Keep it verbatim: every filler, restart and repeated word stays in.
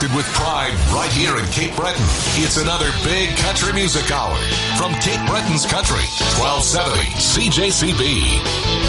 Celebrated with pride right here in Cape Breton. It's another big country music hour from Cape Breton's Country, twelve seventy C J C B.